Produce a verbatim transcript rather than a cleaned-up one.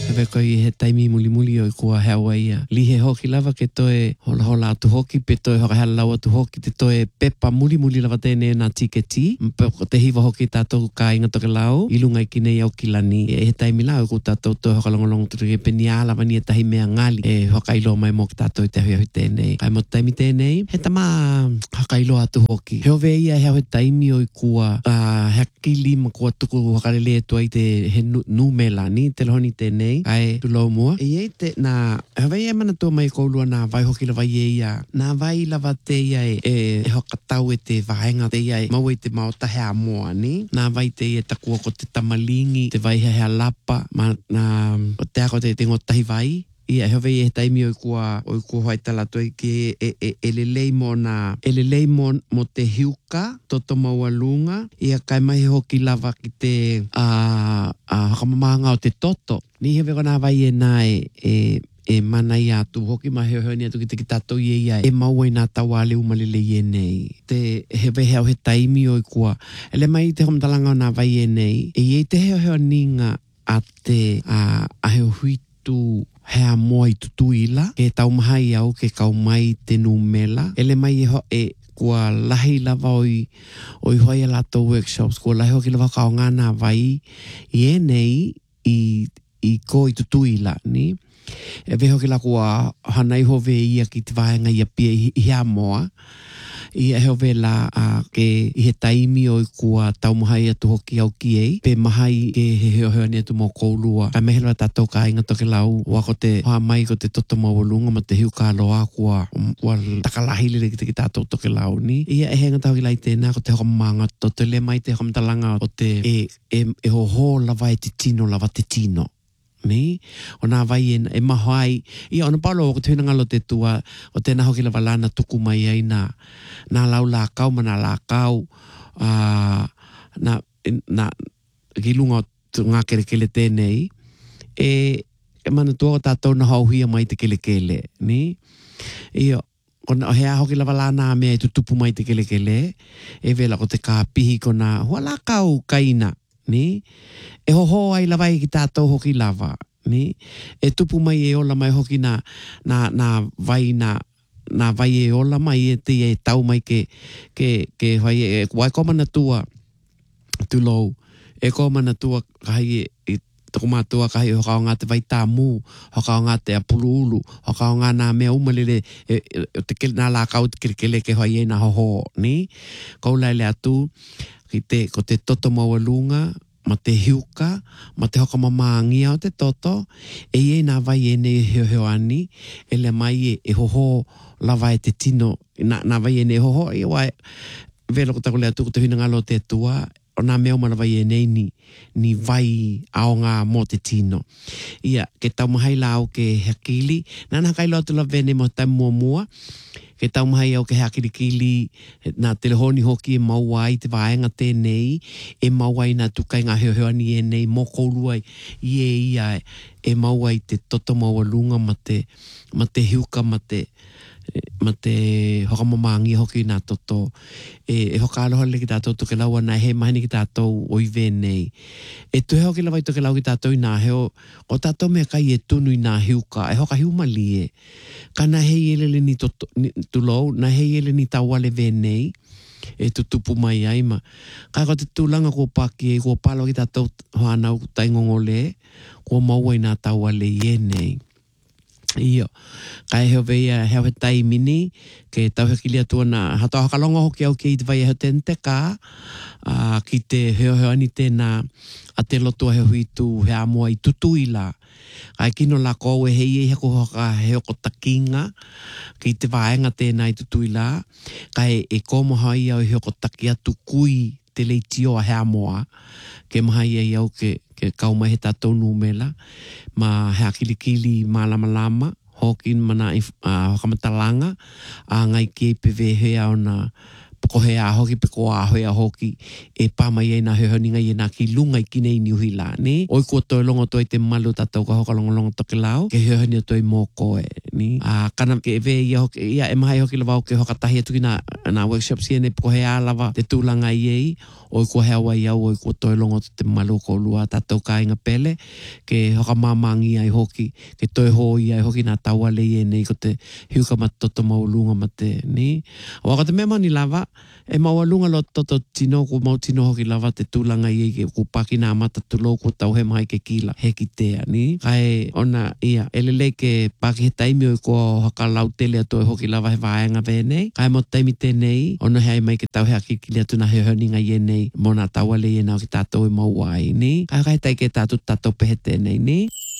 Hewe koi he taimi muli muli o i kua hewa ia. Lihe hoki lava ke toe hola hola atu hoki, pe toe hoka hala lau atu hoki, te toe pepa muli muli lava tēne nā tike ti. Mpe te hiwa hoki tātou ka inga toke lau, ilunga i kinei au kilani. E he taimi lau ku tātou toe hoka longolongo turu e peni ala vani e tahi mea ngali. E hoka ilo mai mo ki tātou i te hui hui tēnei. Kai mo taimi tēnei, he tama hoka ilo atu hoki. Heo ve ia hea he taimi o i kua uh, hea kili ma kua tuku hokarele tua i te he numela ni, te lohoni tēnei. Ai tu lau mua. E ei te na hawai e mana tō mai koulua nā vai hoki lava i e ia. Nā vai lava te ia e, e, e hoka tau e te vahenga te ia e mau e te maota hea moa ni. Nā vai te ia takua ko te tamalingi, te vai hea hea lapa, ma nā o te ako te te ngotahi vai. Ia hawai e taimi o i kua, o i kua hoai talato i ke e, e, e lelei mo nā, e lelei mo, mo te hiuka, toto maualunga. Ia kai mai hoki lava ki te uh, uh, hakamamanga o te toto. Ni hewe kona vai e nā e, e, e mana i atu hoki ma heo heo ni atu ki te ki tātou i e ia e maua i nā tawa le umalele i e nei. Te hewe heo he taimi o i kua. Ele mai te homatalanga o nā vai e nei. E i te heo heo ninga a te uh, a heo huitu hea moa i tutuila. Ke tau mahai au ke kau mai te numela. Ele mai e ho e kua lahi lava oi oi hoi e lato workshops. Kua lahi hoki lava kao ngana vai i e nei i i ko i tutuila, ni? E veho ki la kua hanai hove ia ki te vahenga ia pia i, i hea moa. I e heo vela uh, ke i he taimi o i kua tau mahai atu hoki au ki ei. Pe mahai ke he heo heo ni atu mō koulua. Ka mehelo a tātou ka inga toke lau. Wa ko te hoa mai ko te toto mawalunga ma te hiu ka loa kua, kua takalahili le ki te ki tātou toke lau ni. Ia e henga tau ki lai tēnā ko te hokamanga to te le mai te hokamtalanga o te e, e, e ho ho lava e te tino lava te tino. Ni, o nā vai e, e mahai. Ia, ona palo o ko te hunangalo te tua, o tēnā hoki lava lana tuku mai ai nā, nā lau la kau, ma nā la kau, uh, nā, nā, ki lunga o ngā kerekele tēnei, e, e mana tua o tātou na hauhia mai te kelekele, ni? Ia, o hea hoki lava lana mea i tutupu mai te kelekele, e vela ko te kā pihi ko nā, hua la kau kaina, ni? E hoho ai lava i ki tātou hoki lava, ni? E tupu mai e ola mai hoki na, na, na vai na, na vai e ola mai e te e tau mai ke, ke, ke vai e, wai komana tua, tu lou, e komana tua kai e, e toko mātua kai hoka o ngā te vai tā mū, hoka o ngā te apuluulu, hoka o ngā nā mea umalele, e, e, te kele nā la kau te kerekele ke vai e na hoho, ni? Kaulai le atu, ki te, ko te toto maualunga, ma te hiuka, ma te hoka mamaangia o te toto, e ie nā vai e nei heo heo ani, e le mai e, e hoho lava e te tino, nā, nā vai e nei hoho, e wai, velo ko tako lea tuku te hinangalo te tua, o nā mea umana vai e nei ni, ni vai ao ngā mō te tino. Ia, ke tau mahai lau ke hakili, nāna kai loa tula vene mo tai mua mua, ke tau mahai au ke hakirikili, nā telehoni hoki e maua ai te vaenga tēnei, e maua ai nā tukai ngā heo heo ani e nei, mō koulua i e ia, e maua ai te toto maualunga, ma te, ma te hiuka, ma te, ma te hokamamangi hoki nā toto, e, e hoka aloha le ki tātou toke lau ana, he mahini ki tātou oi venei. E tu heo ki lawai toke lau ki tātou i nā heo, o tātou mea kai e tunu i nā hiuka, e hoka hiumali e. Ka nā hei elele ni toto, ni, tu lau, nā hei elele ni tawale venei, e tutupu mai ai ma. Ka ko te tūlanga kua paki e, kua palo ki tātou hoanau taingongole, kua maua i nā tawale i e nei. Iyo, kai heo veia heo he taimini, ke tau hekili atua na hata hakalonga hoki au ke i te vai e heo tente ka, uh, ki te heo heo ani tēnā a te lotua heo huitu hea moa i tutuila. Kai kino la kou e hei e heko hoka heo ko takinga, ki te vaenga tēnā i tutuila, kai e komo hai au heo ko taki atu kui te leitio a hea moa, ke mahai e au ke ke kauma he tātou numela, ma hea kilikili ma lama lama, hoki mana i uh, hokamatalanga, a ngai ke pe ve hea o na ko he a hoki pe ko a hoi a hoki e pa mai e na he honinga i na ki lunga i kine i niuhi la ni oi ko toi longo toi te malu tatou ka hoka longo longo toke lau ke he honi toi mō koe ni a kana ke ve i hoki ia e mahai hoki lava o ke hoka tahi atu ki na, na workshops i ne po he a lava te tūlanga i ei oi ko hea wai au oi ko toi longo te malu ko lua tatou ka inga pele ke hoka mamangi ai hoki ke toi hoi ai hoki na taua le i e nei ko te hiuka matoto maulunga mate ni waka te mema ni lava e maulunga lo toto tino ko mau tino hoki lava te tūlanga i ke ku paki na mata tulo ko tau he mai ke kila he ki tea ni kai ona ia elele ke paki he taimi oi ko haka lau tele atu e hoki lava he vaenga venei kai mo taimi tenei ona hei mai ke tau he aki kili atu na he honinga i e nei mona taua le i e nao ki tātou e mau ai ni kai kai tai ke tātou tātou pehe tenei ni